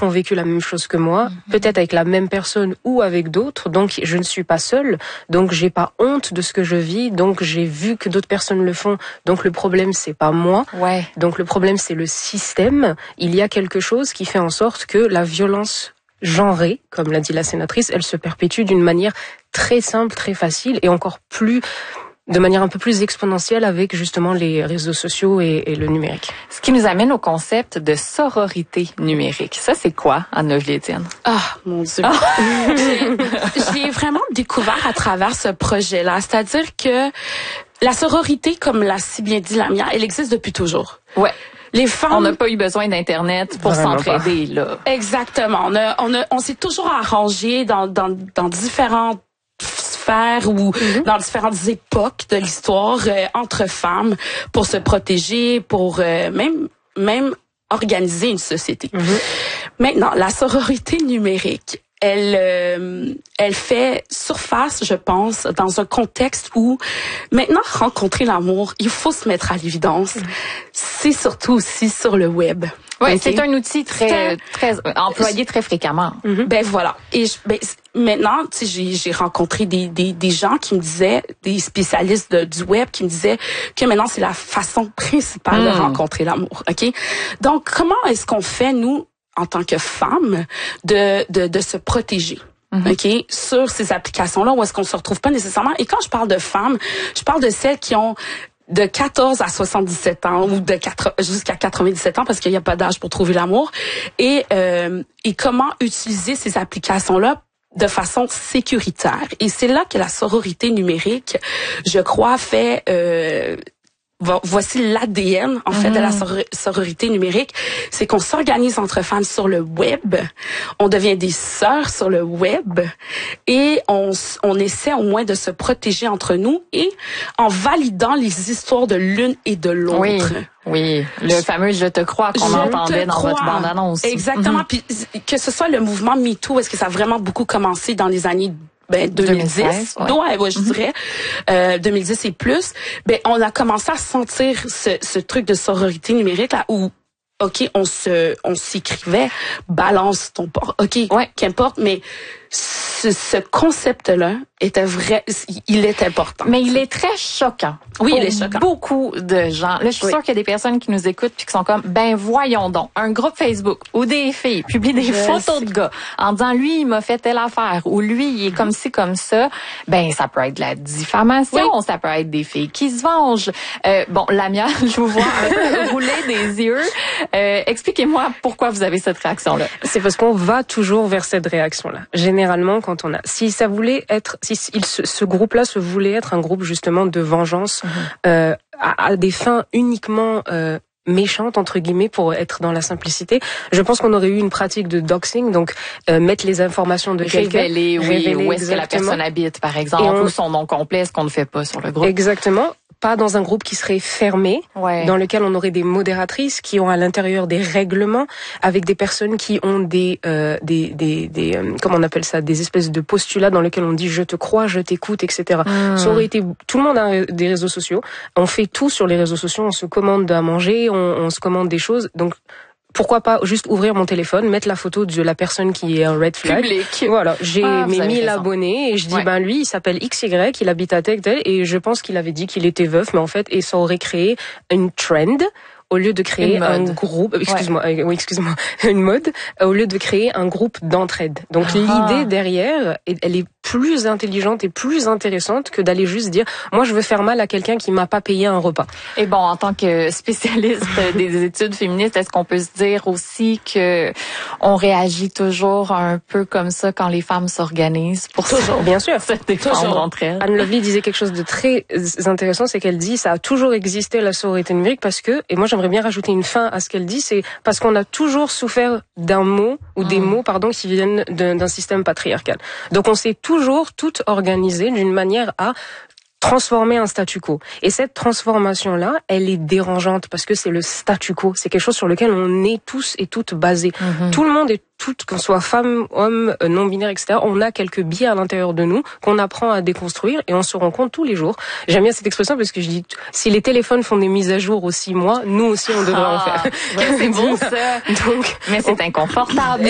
d'autres ont vécu la même chose que moi, peut-être avec la même personne ou avec d'autres, donc je ne suis pas seule, donc j'ai pas honte de ce que je vis, donc j'ai vu que d'autres personnes le font, donc le problème c'est pas moi, donc le problème c'est le système. Il y a quelque chose qui fait en sorte que la violence genrée, comme l'a dit la sénatrice, elle se perpétue d'une manière très simple, très facile et encore plus de manière un peu plus exponentielle avec justement les réseaux sociaux et le numérique. Ce qui nous amène au concept de sororité numérique. Ça, c'est quoi, Anne Lovely-Étienne? Ah, mon Dieu. J'ai vraiment découvert à travers ce projet-là. C'est-à-dire que la sororité, comme l'a si bien dit Lamia, elle existe depuis toujours. Ouais. Les femmes... On n'a pas eu besoin d'Internet pour s'entraider, là. Exactement. On s'est toujours arrangé dans différentes sphères ou dans différentes époques de l'histoire entre femmes pour se protéger, pour même organiser une société. Maintenant, la sororité numérique, elle fait surface, je pense, dans un contexte où maintenant rencontrer l'amour, il faut se mettre à l'évidence. C'est surtout aussi sur le web. Oui, c'est un outil très employé très fréquemment. Ben voilà. Et maintenant, tu sais, j'ai rencontré des gens qui me disaient, des spécialistes du web qui me disaient que maintenant c'est la façon principale de rencontrer l'amour. Ok. Donc comment est-ce qu'on fait nous en tant que femmes de se protéger? OK, sur ces applications-là où est-ce qu'on se retrouve pas nécessairement. Et quand je parle de femmes, je parle de celles qui ont de 14 à 77 ans ou jusqu'à 97 ans parce qu'il n'y a pas d'âge pour trouver l'amour. Et comment utiliser ces applications-là de façon sécuritaire. Et c'est là que la sororité numérique, je crois, fait... voici l'ADN, en fait, de la sororité numérique. C'est qu'on s'organise entre femmes sur le web. On devient des sœurs sur le web. Et on essaie au moins de se protéger entre nous et en validant les histoires de l'une et de l'autre. Oui, le fameux « je te crois » qu'on entendait dans votre bande-annonce. Exactement. Puis que ce soit le mouvement MeToo, est-ce que ça a vraiment beaucoup commencé dans les années 2010, je dirais 2010 et plus, on a commencé à sentir ce truc de sororité numérique là où OK, on s'écrivait balance ton port. OK, qu'importe, mais ce concept-là était vrai, il est important. Mais il est très choquant. Oui, il est choquant. Beaucoup de gens. Là, je suis sûre qu'il y a des personnes qui nous écoutent puis qui sont comme, voyons donc, un groupe Facebook où des filles publient des photos de gars en disant, lui, il m'a fait telle affaire ou lui, il est comme ci, comme ça. Ça peut être de la diffamation, ça peut être des filles qui se vengent. Lamia, je vous vois un peu rouler des yeux. Expliquez-moi pourquoi vous avez cette réaction-là. C'est parce qu'on va toujours vers cette réaction-là. Généralement, quand on a, ce groupe-là se voulait être un groupe justement de vengeance à des fins uniquement méchantes entre guillemets pour être dans la simplicité. Je pense qu'on aurait eu une pratique de doxing, donc mettre les informations de quelqu'un, révéler où est-ce que la personne habite, par exemple, ou son nom complet, ce qu'on ne fait pas sur le groupe. Exactement. Pas dans un groupe qui serait fermé, dans lequel on aurait des modératrices qui ont à l'intérieur des règlements avec des personnes qui ont des comment on appelle ça, des espèces de postulats dans lesquels on dit je te crois, je t'écoute, etc. Ça aurait été, tout le monde a des réseaux sociaux, on fait tout sur les réseaux sociaux, on se commande à manger, on se commande des choses, donc pourquoi pas juste ouvrir mon téléphone, mettre la photo de la personne qui est un red flag. Public. Voilà, j'ai mes 1000 abonnés et je dis lui il s'appelle XY, il habite à tel et je pense qu'il avait dit qu'il était veuf, mais en fait et ça aurait créé une trend au lieu de créer un groupe, une mode, au lieu de créer un groupe d'entraide. Donc l'idée derrière, elle est plus intelligente et plus intéressante que d'aller juste dire moi je veux faire mal à quelqu'un qui m'a pas payé un repas. Et en tant que spécialiste des études féministes, est-ce qu'on peut se dire aussi que on réagit toujours un peu comme ça quand les femmes s'organisent pour bien sûr se défendre entre elles? Anne Lovely disait quelque chose de très intéressant, c'est qu'elle dit ça a toujours existé la sororité numérique parce que, et moi j'aimerais bien rajouter une fin à ce qu'elle dit, c'est parce qu'on a toujours souffert d'un mot ou des mots qui viennent d'un système patriarcal. Donc on s'est toujours toutes organisées d'une manière à transformer un statu quo. Et cette transformation-là, elle est dérangeante parce que c'est le statu quo. C'est quelque chose sur lequel on est tous et toutes basés. Tout le monde est toutes, qu'on soit femme, homme, non-binaire, etc., on a quelques biais à l'intérieur de nous qu'on apprend à déconstruire et on se rend compte tous les jours. J'aime bien cette expression parce que je dis, si les téléphones font des mises à jour aux 6 mois, nous aussi on devrait en faire. C'est beau ça. Donc, mais c'est inconfortable.